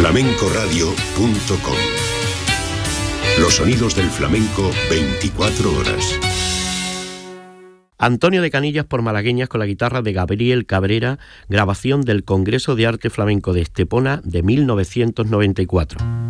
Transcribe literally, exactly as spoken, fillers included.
flamenco radio punto com. Los sonidos del flamenco veinticuatro horas. Antonio de Canillas por Malagueñas con la guitarra de Gabriel Cabrera, grabación del Congreso de Arte Flamenco de Estepona de mil novecientos noventa y cuatro.